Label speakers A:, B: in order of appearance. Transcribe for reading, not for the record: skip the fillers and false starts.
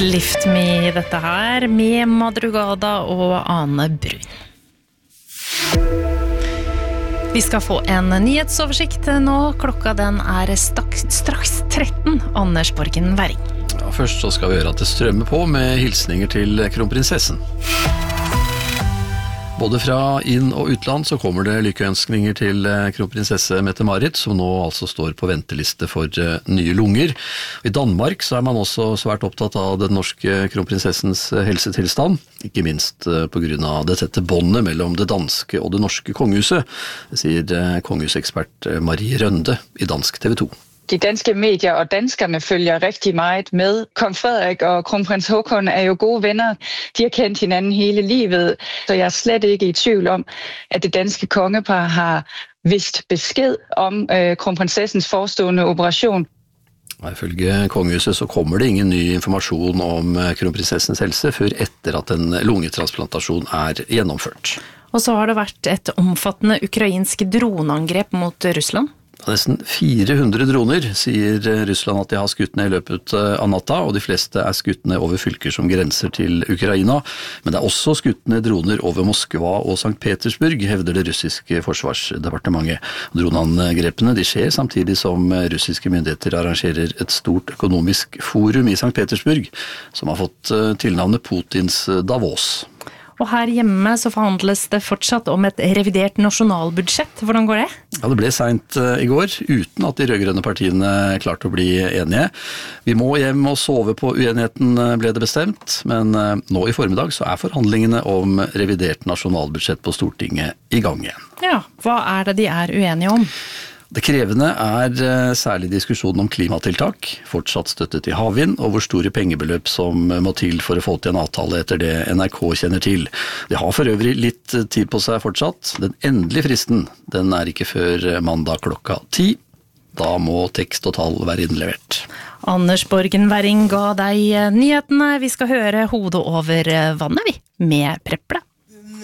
A: Lift Me, dette her, med Madrugada og Ane Brun. Vi skal få en nyhetsoversikt nå. Klokka den straks 13. Anders Borgen Werring.
B: Ja, først så skal vi gjøre at det strømmer på med hilsninger til kronprinsessen. Både fra inn- og utland så kommer det lykkeønskninger til kronprinsesse Mette-Marit, som nå altså står på venteliste for nye lunger. I Danmark så man også svært opptatt av den norske kronprinsessens helsetilstand, ikke minst på grunn av det tette båndet mellom det danske og det norske kongehuset, sier kongehusekspert Marie Rønde i dansk TV 2.
C: De danske medier og danskerne følger rigtig meget med. Kong Frederik og kronprins Håkon jo gode venner. De har kendt hinanden hele livet, så jeg slet ikke i tvivl om, at det danske kongepar har vist besked om kronprinsessens forestående operation.
B: Ifølge kongehuset så kommer det ingen ny informasjon om kronprinsessens helse før etter at en lungetransplantasjon gjennomført.
A: Og så har det vært et omfattende ukrainsk droneangrep mot Russland.
B: Nesten 400 droner, sier Russland at de har skutt ned i løpet av natta, og de fleste skutt ned over fylker som grenser til Ukraina. Men det også skutt ned droner over Moskva og St. Petersburg, hevder det russiske forsvarsdepartementet. Droneangrepene de skjer samtidig som russiske myndigheter arrangerer et stort økonomisk forum i St. Petersburg, som har fått tilnavnet Putins Davos.
A: Og her hjemme så forhandles det fortsatt om et revidert nasjonalbudsjett. Hvordan går det?
B: Ja, det ble sent i går, uten at de rødgrønne partiene klarte å bli enige. Vi må hjem og sove på uenigheten, ble det bestemt, men nå i formiddag så forhandlingene om revidert nasjonalbudsjett på Stortinget i gang igjen.
A: Ja, hva det de uenige om?
B: Det krevende særlig diskusjonen om klimatiltak, fortsatt støtte til havvind, og hvor store pengebeløp som må til for å få til en avtale etter det NRK kjenner til. De har for øvrig litt tid på seg fortsatt. Den endelige fristen, den ikke før mandag klokka 10. Da må tekst og tall være innlevert.
A: Anders Borgen Werring ga deg nyhetene. Vi skal høre hodet over vannet, med Preple.